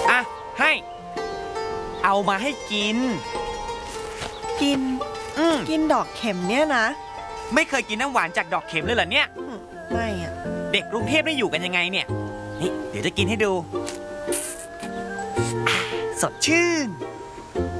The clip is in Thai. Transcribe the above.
อ่ะให้เอามาให้กินกินกินดอกเข็มเนี่ยนะไม่เคยกินน้ำหวานจากดอกเข็มเลยเหรอเนี่ยไม่อะเด็กกรุงเทพได้อยู่กันยังไงเนี่ยนี่เดี๋ยวจะกินให้ดูสดชื่น